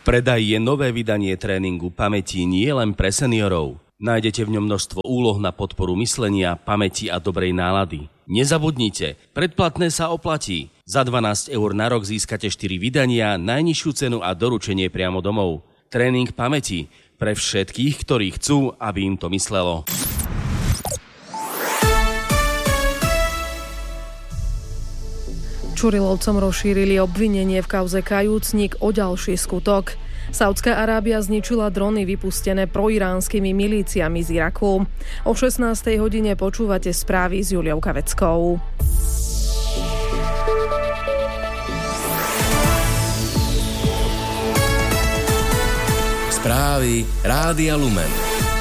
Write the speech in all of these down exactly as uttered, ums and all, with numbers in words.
predaji je nové vydanie tréningu pamäti nie len pre seniorov. Nájdete v ňom množstvo úloh na podporu myslenia, pamäti a dobrej nálady. Nezabudnite, predplatné sa oplatí. Za dvanásť eur na rok získate štyri vydania, najnižšiu cenu a doručenie priamo domov. Tréning pamäti pre všetkých, ktorí chcú, aby im to myslelo. Čurilovcom rozšírili obvinenie v kauze Kajúcnik o ďalší skutok. Saudská Arábia zničila drony vypustené proiránskymi milíciami z Iraku. O šestnástej hodine počúvate správy s Juliou Kaveckou. Správy Rádia Lumen.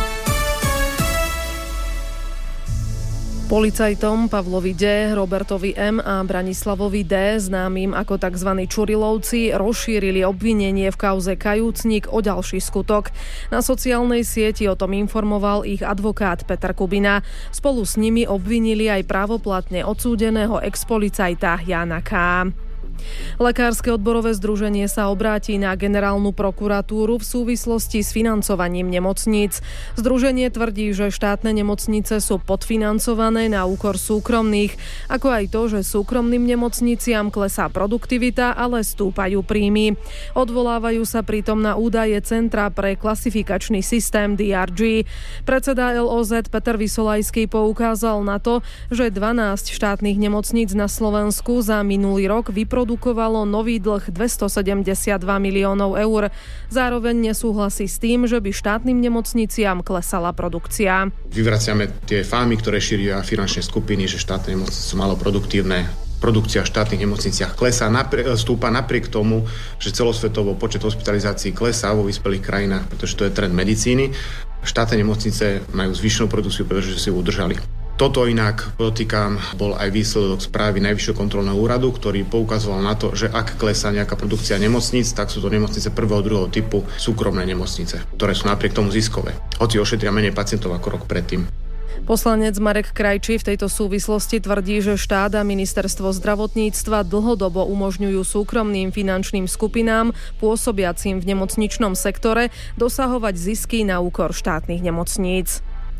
Policajtom Pavlovi D., Robertovi M. a Branislavovi D., známym ako tzv. Čurilovci, rozšírili obvinenie v kauze Kajúcnik o ďalší skutok. Na sociálnej sieti o tom informoval ich advokát Peter Kubina. Spolu s nimi obvinili aj právoplatne odsúdeného expolicajta Jána K. Lekárske odborové združenie sa obráti na generálnu prokuratúru v súvislosti s financovaním nemocníc. Združenie tvrdí, že štátne nemocnice sú podfinancované na úkor súkromných, ako aj to, že súkromným nemocniciam klesá produktivita, ale stúpajú príjmy. Odvolávajú sa pritom na údaje Centra pre klasifikačný systém dé er gé. Predseda el ó zet Peter Vysolajský poukázal na to, že dvanásť štátnych nemocníc na Slovensku za minulý rok vyprodukovalo produkovalo nový dlh dvestosedemdesiatdva miliónov eur. Zároveň nesúhlasí s tým, že by štátnym nemocniciam klesala produkcia. Vyvraciame tie fámy, ktoré šíria finančné skupiny, že štátne nemocnice sú málo produktívne. Produkcia v štátnych nemocniciach klesá, napr- stúpa napriek tomu, že celosvetovo počet hospitalizácií klesá vo vyspelých krajinách, pretože to je trend medicíny. Štátne nemocnice majú zvýšenú produkciu, pretože si ju udržali. Toto inak, podotýkam, bol aj výsledok správy Najvyššieho kontrolného úradu, ktorý poukazoval na to, že ak klesá nejaká produkcia nemocníc, tak sú to nemocnice prvého a druhého typu súkromné nemocnice, ktoré sú napriek tomu ziskové, hoci ošetria menej pacientov ako rok predtým. Poslanec Marek Krajčí v tejto súvislosti tvrdí, že štát a ministerstvo zdravotníctva dlhodobo umožňujú súkromným finančným skupinám pôsobiacim v nemocničnom sektore dosahovať zisky na úkor štátnych nemocníc.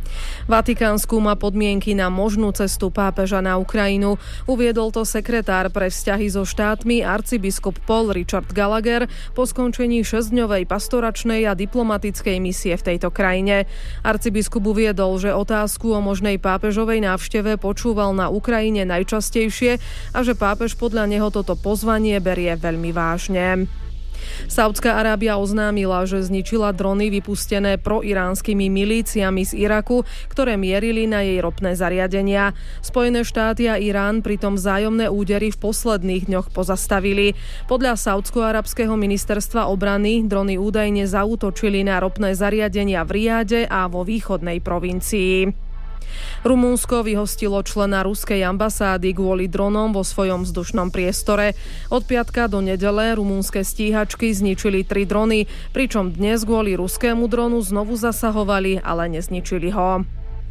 Vatikán skúma podmienky na možnú cestu pápeža na Ukrajinu. Uviedol to sekretár pre vzťahy so štátmi arcibiskup Paul Richard Gallagher po skončení šesťdňovej pastoračnej a diplomatickej misie v tejto krajine. Arcibiskup uviedol, že otázku o možnej pápežovej návšteve počúval na Ukrajine najčastejšie a že pápež podľa neho toto pozvanie berie veľmi vážne. Saudská Arábia oznámila, že zničila drony vypustené proiránskymi milíciami z Iraku, ktoré mierili na jej ropné zariadenia. Spojené štáty a Irán pritom vzájomné údery v posledných dňoch pozastavili. Podľa saúdsko-arabského ministerstva obrany drony údajne zaútočili na ropné zariadenia v Riade a vo východnej provincii. Rumunsko vyhostilo člena ruskej ambasády kvôli dronom vo svojom vzdušnom priestore. Od piatka do nedele rumunské stíhačky zničili tri drony, pričom dnes kvôli ruskému dronu znovu zasahovali, ale nezničili ho.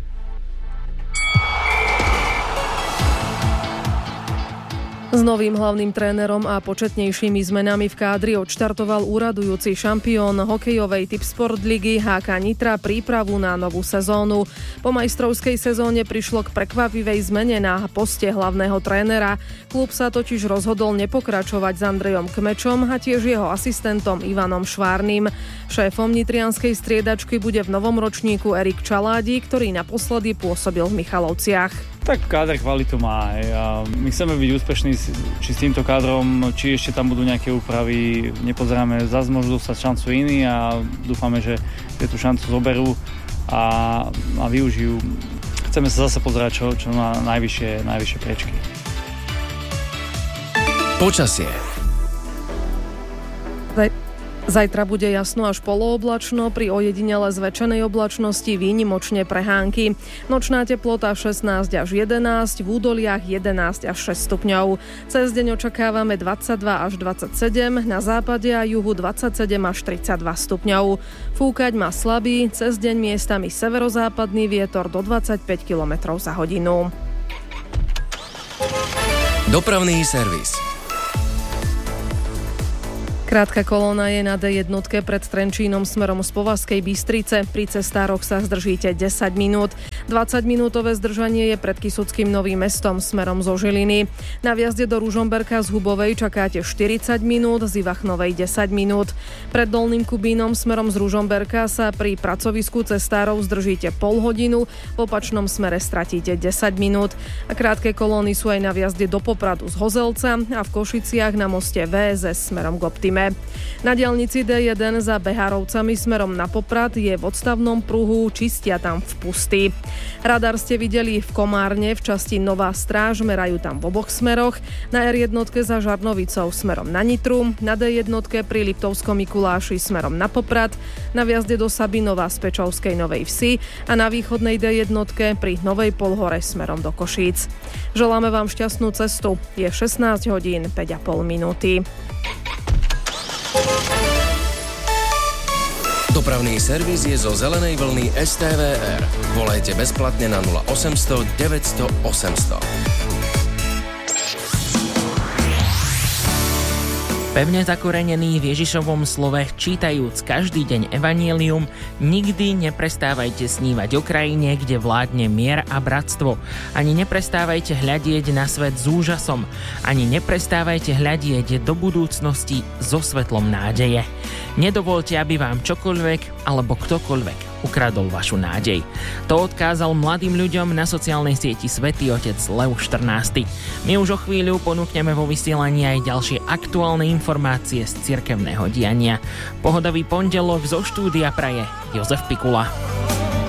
S novým hlavným trénerom a početnejšími zmenami v kádri odštartoval úradujúci šampión hokejovej Tipsport ligy há ká Nitra prípravu na novú sezónu. Po majstrovskej sezóne prišlo k prekvapivej zmene na poste hlavného trénera. Klub sa totiž rozhodol nepokračovať s Andrejom Kmečom a tiež jeho asistentom Ivanom Švárnym. Šéfom nitrianskej striedačky bude v novom ročníku Erik Čaládi, ktorý naposledy pôsobil v Michalovciach. Tak káder kvalitu má. A my chceme byť úspešní či s týmto kádrom, či ešte tam budú nejaké úpravy. Nepozeráme, zase môžu dostať šancu iní a dúfame, že tú šancu zoberú a, a využijú. Chceme sa zase pozerať, čo, čo má najvyššie, najvyššie priečky. Počasie. Zajtra bude jasno až polooblačno, pri ojedinele zväčšenej oblačnosti výnimočne prehánky. Nočná teplota šestnásť až jedenásť, v údoliach jedenásť až šesť stupňov. Cez deň očakávame dvadsaťdva až dvadsaťsedem, na západe a juhu dvadsaťsedem až tridsaťdva stupňov. Fúkať má slabý, cez deň miestami severozápadný vietor do dvadsaťpäť kilometrov za hodinu. Dopravný servis. Krátka kolóna je na dé jedna pred Trenčínom smerom z Považskej Bystrice. Pri cestároch sa zdržíte desať minút. dvadsaťminútové zdržanie je pred Kysuckým Novým Mestom smerom zo Žiliny. Na vjazde do Ružomberka z Hubovej čakáte štyridsať minút, z Ivachnovej desať minút. Pred Dolným Kubínom smerom z Ružomberka sa pri pracovisku cestárov zdržíte pol hodinu, v opačnom smere stratíte desať minút. A krátke kolóny sú aj na vjazde do Popradu z Hozelca a v Košiciach na moste vé es es smerom k Optime. Na diaľnici dé jeden za Beharovcami smerom na Poprad je v odstavnom pruhu, čistia tam vpusty. Radar ste videli v Komárne v časti Nová Stráž, merajú tam v oboch smeroch. Na er jedna za Žarnovicou smerom na Nitru, na dé jedna pri Liptovskom Mikuláši smerom na Poprad, na vjazde do Sabinova z Pečovskej Novej Vsi a na východnej dé jedna pri Novej Polhore smerom do Košíc. Želáme vám šťastnú cestu. Je šestnásť hodín päť a pol minúty. Dopravný servis je zo zelenej vlny es té vé er. Volajte bezplatne na nula osemsto deväťsto osemsto. Pevne zakorenený v Ježišovom slove, čítajúc každý deň evanjelium, nikdy neprestávajte snívať o krajine, kde vládne mier a bratstvo. Ani neprestávajte hľadieť na svet s úžasom. Ani neprestávajte hľadieť do budúcnosti so svetlom nádeje. Nedovolte, aby vám čokoľvek alebo ktokoľvek ukradol vašu nádej. To odkázal mladým ľuďom na sociálnej sieti Svätý otec Lev štrnásty. My už o chvíľu ponúkneme vo vysielaní aj ďalšie aktuálne informácie z cirkevného diania. Pohodový pondelok zo štúdia praje Jozef Pikula.